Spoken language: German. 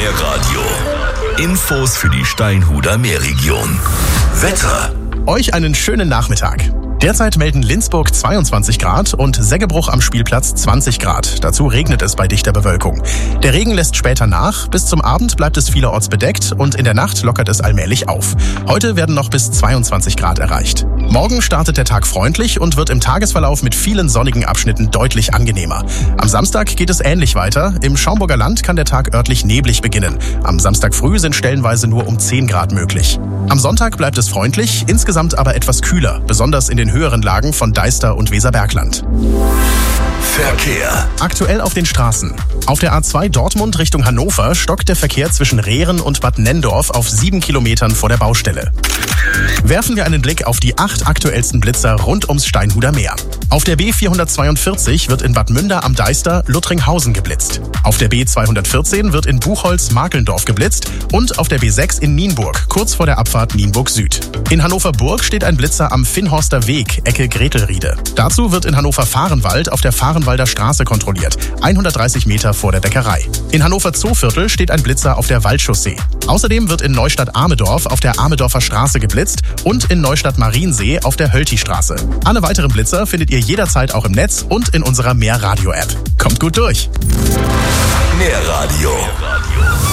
Meerradio. Infos für die Steinhuder Meerregion. Wetter. Euch einen schönen Nachmittag. Derzeit melden Lindsburg 22 Grad und Seggebruch am Spielplatz 20 Grad. Dazu regnet es bei dichter Bewölkung. Der Regen lässt später nach. Bis zum Abend bleibt es vielerorts bedeckt und in der Nacht lockert es allmählich auf. Heute werden noch bis 22 Grad erreicht. Morgen startet der Tag freundlich und wird im Tagesverlauf mit vielen sonnigen Abschnitten deutlich angenehmer. Am Samstag geht es ähnlich weiter. Im Schaumburger Land kann der Tag örtlich neblig beginnen. Am Samstag früh sind stellenweise nur um 10 Grad möglich. Am Sonntag bleibt es freundlich, insgesamt aber etwas kühler, besonders in den höheren Lagen von Deister und Weserbergland. Verkehr. Aktuell auf den Straßen. Auf der A2 Dortmund Richtung Hannover stockt der Verkehr zwischen Rehren und Bad Nenndorf auf 7 Kilometern vor der Baustelle. Werfen wir einen Blick auf die 8 aktuellsten Blitzer rund ums Steinhuder Meer. Auf der B442 wird in Bad Münder am Deister Luttringhausen geblitzt. Auf der B214 wird in Buchholz-Markellendorf geblitzt und auf der B6 in Nienburg, kurz vor der Abfahrt Nienburg Süd. In Hannover-Burg steht ein Blitzer am Finnhorster Weg, Ecke Gretelriede. Dazu wird in Hannover-Fahrenwald auf der Fahrenwalder Straße kontrolliert, 130 Meter vor der Bäckerei. In Hannover-Zooviertel steht ein Blitzer auf der Waldchaussee. Außerdem wird in Neustadt-Amedorf auf der Amedorfer Straße geblitzt und in Neustadt-Mariensee auf der Hölti-Straße. Alle weiteren Blitzer findet ihr jederzeit auch im Netz und in unserer Meerradio-App. Kommt gut durch! Meerradio.